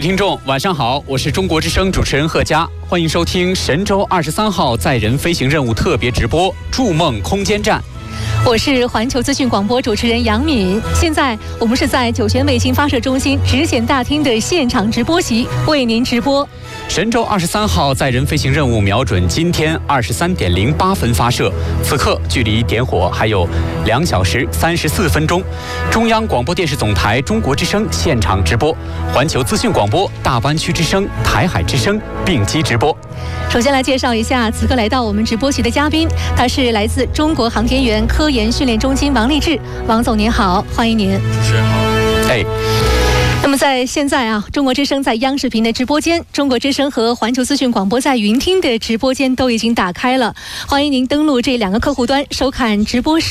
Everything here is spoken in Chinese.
位听众，晚上好，我是中国之声主持人贺佳，欢迎收听神舟23号载人飞行任务特别直播《筑梦空间站》。 我是环球资讯广播主持人杨敏，现在我们是在酒泉卫星发射中心直显大厅的现场直播席为您直播。 神舟23号载人飞行任务瞄准今天23点08分发射，此刻距离点火还有2小时34分钟。中央广播电视总台中国之声现场直播，环球资讯广播、大湾区之声、台海之声并机直播。 首先来介绍一下此刻来到我们直播席的嘉宾，他是来自中国航天员科研训练中心王励志，王总您好，欢迎您。 主持人好。 那么在现在啊，中国之声在央视频的直播间，中国之声和环球资讯广播在云听的直播间都已经打开了，欢迎您登录这2个客户端收看直播时